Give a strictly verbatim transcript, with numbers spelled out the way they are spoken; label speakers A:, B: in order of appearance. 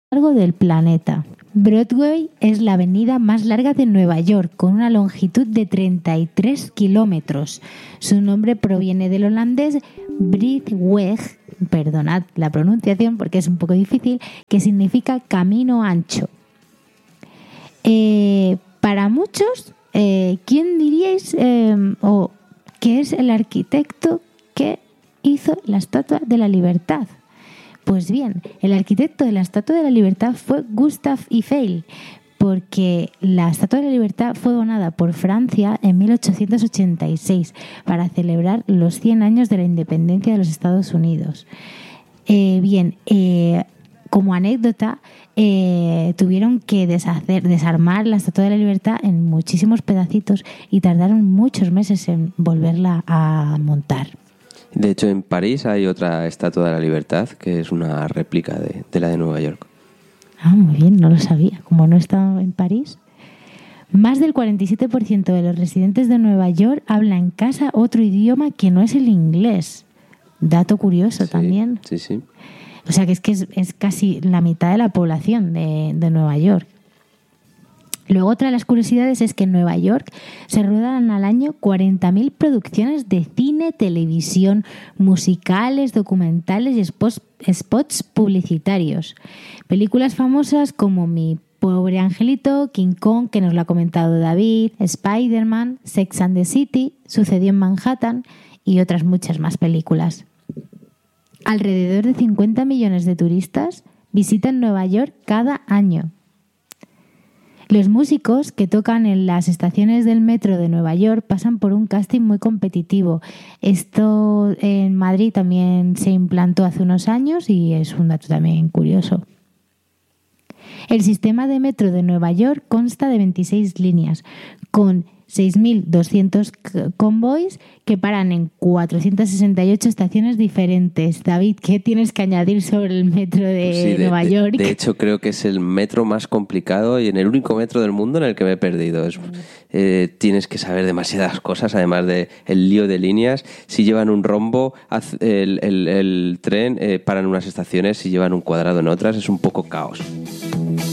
A: largo del planeta. Broadway es la avenida más larga de Nueva York, con una longitud de treinta y tres kilómetros. Su nombre proviene del holandés Breedweg, perdonad la pronunciación porque es un poco difícil, que significa camino ancho. Eh, para muchos, eh, ¿quién diríais eh, o qué es el arquitecto que hizo la Estatua de la Libertad? Pues bien, el arquitecto de la Estatua de la Libertad fue Gustave Eiffel, porque la Estatua de la Libertad fue donada por Francia en mil ochocientos ochenta y seis para celebrar los cien años de la independencia de los Estados Unidos. Eh, bien, eh, como anécdota, eh, tuvieron que deshacer, desarmar la Estatua de la Libertad en muchísimos pedacitos y tardaron muchos meses en volverla a montar.
B: De hecho, en París hay otra Estatua de la Libertad que es una réplica de, de la de Nueva York.
A: Ah, muy bien, no lo sabía. Como no he estado en París. Más del cuarenta y siete por ciento de los residentes de Nueva York hablan en casa otro idioma que no es el inglés. Dato curioso
B: Sí,
A: también.
B: Sí, sí.
A: O sea que es que es, es casi la mitad de la población de, de Nueva York. Luego, otra de las curiosidades es que en Nueva York se ruedan al año cuarenta mil producciones de cine, televisión, musicales, documentales y spots, spots publicitarios. Películas famosas como Mi pobre angelito, King Kong, que nos lo ha comentado David, Spider-Man, Sex and the City, Sucedió en Manhattan y otras muchas más películas. Alrededor de cincuenta millones de turistas visitan Nueva York cada año. Los músicos que tocan en las estaciones del metro de Nueva York pasan por un casting muy competitivo. Esto en Madrid también se implantó hace unos años y es un dato también curioso. El sistema de metro de Nueva York consta de veintiséis líneas, con seis mil doscientos convoys que paran en cuatrocientas sesenta y ocho estaciones diferentes. David, ¿qué tienes que añadir sobre el metro de,
B: Sí, de
A: Nueva
B: de,
A: York?
B: De hecho, creo que es el metro más complicado y en el único metro del mundo en el que me he perdido. Es, eh, tienes que saber demasiadas cosas, además de el lío de líneas. Si llevan un rombo, el, el, el tren eh, para en unas estaciones, si llevan un cuadrado en otras, es un poco caos.